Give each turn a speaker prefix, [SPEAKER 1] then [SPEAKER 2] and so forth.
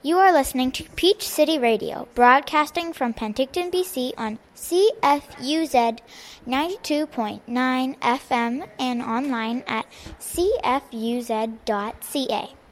[SPEAKER 1] You are listening to Peach City Radio, broadcasting from Penticton, BC on CFUZ 92.9 FM and online at cfuz.ca.